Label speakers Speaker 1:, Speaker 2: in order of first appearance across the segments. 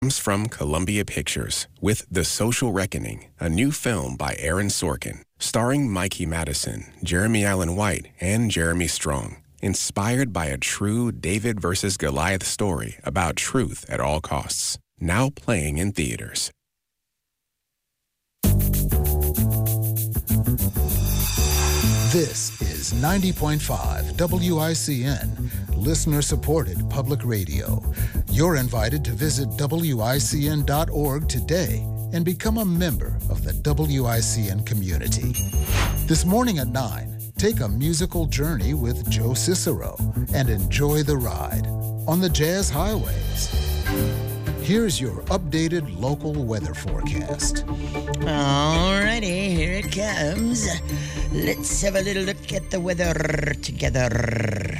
Speaker 1: Comes from Columbia Pictures with The Social Reckoning, a new film by Aaron Sorkin, starring Mikey Madison, Jeremy Allen White, and Jeremy Strong. Inspired by a true David versus Goliath story about truth at all costs. Now playing in theaters.
Speaker 2: This is 90.5 WICN, listener-supported public radio. You're invited to visit WICN.org today and become a member of the WICN community. This morning at 9, take a musical journey with Joe Cicero and enjoy the ride on the Jazz Highways. Here's your updated local weather forecast.
Speaker 3: Alrighty, here it comes. Let's have a little look at the weather together.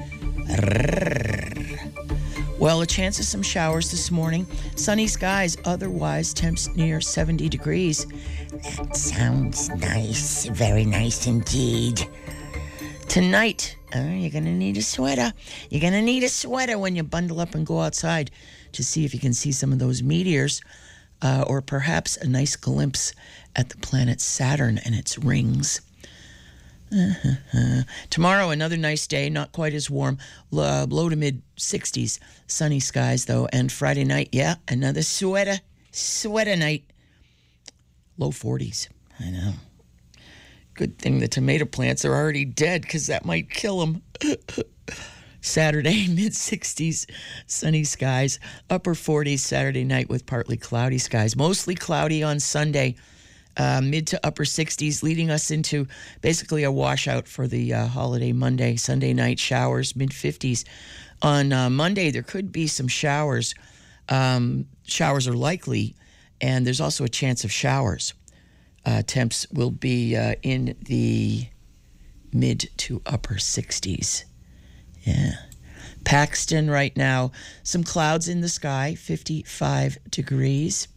Speaker 3: Well, a chance of some showers this morning. Sunny skies, otherwise temps near 70 degrees.
Speaker 4: That sounds nice, very nice indeed.
Speaker 3: Tonight, you're going to need a sweater. You're going to need a sweater when you bundle up and go outside to see if you can see some of those meteors, or perhaps a nice glimpse at the planet Saturn and its rings. Tomorrow, another nice day, not quite as warm, low to mid 60s, sunny skies though. And Friday night, another sweater night, low 40s. I know. Good thing the tomato plants are already dead, because that might kill them. Saturday, mid 60s, sunny skies, upper 40s Saturday night with partly cloudy skies. Mostly cloudy on Sunday, mid to upper 60s, leading us into basically a washout for the holiday Monday. Sunday night showers, mid 50s. On Monday, there could be some showers. Showers are likely, and there's also a chance of showers. Temps will be in the mid to upper 60s. Yeah. Paxton right now, some clouds in the sky, 55 degrees.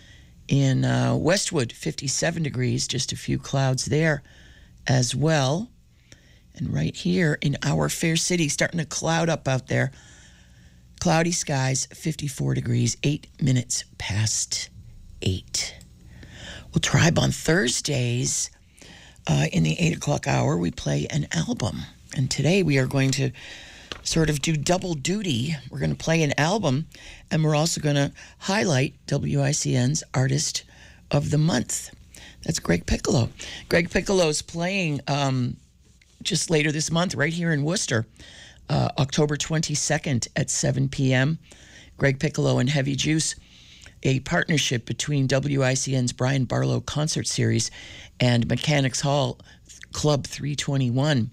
Speaker 3: In Westwood, 57 degrees, just a few clouds there as well. And right here in our fair city, starting to cloud up out there. Cloudy skies, 54 degrees, 8 minutes past 8. Well, Tribe on Thursdays, in the 8 o'clock hour, we play an album. And today we are going to sort of do double duty. We're going to play an album, and we're also going to highlight WICN's Artist of the Month. That's Greg Piccolo. Greg Piccolo's playing just later this month right here in Worcester, October 22nd at 7 p.m. Greg Piccolo and Heavy Juice, a partnership between WICN's Brian Barlow Concert Series and Mechanics Hall Club 321,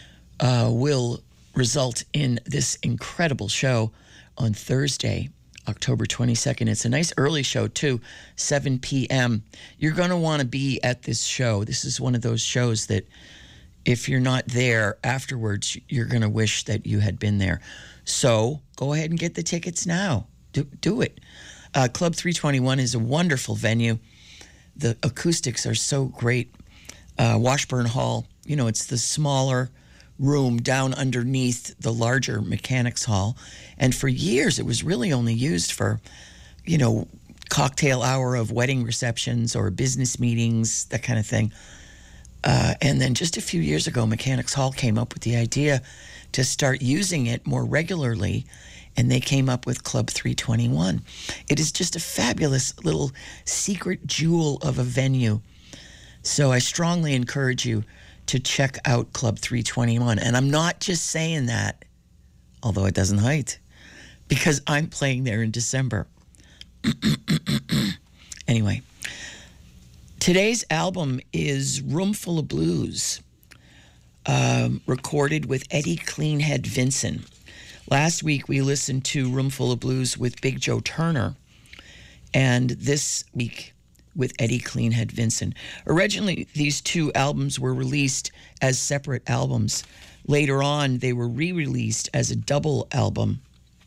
Speaker 3: will result in this incredible show on Thursday, October 22nd. It's a nice early show, too, 7 p.m. You're going to want to be at this show. This is one of those shows that if you're not there afterwards, you're going to wish that you had been there. So go ahead and get the tickets now. Do it. Club 321 is a wonderful venue. The acoustics are so great. Washburn Hall, it's the smaller room down underneath the larger Mechanics Hall. And for years, it was really only used for, cocktail hour of wedding receptions or business meetings, that kind of thing. And then just a few years ago, Mechanics Hall came up with the idea to start using it more regularly, and they came up with Club 321. It is just a fabulous little secret jewel of a venue. So I strongly encourage you to check out Club 321. And I'm not just saying that, although it doesn't hurt, because I'm playing there in December. Anyway, today's album is Roomful of Blues, recorded with Eddie Cleanhead Vinson. Last week, we listened to Roomful of Blues with Big Joe Turner, and this week with Eddie Cleanhead Vinson. Originally, these two albums were released as separate albums. Later on, they were re-released as a double album.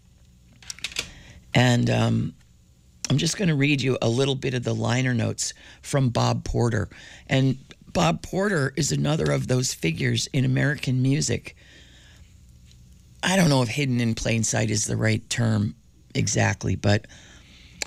Speaker 3: And I'm just going to read you a little bit of the liner notes from Bob Porter. And Bob Porter is another of those figures in American music. I don't know if hidden in plain sight is the right term exactly, but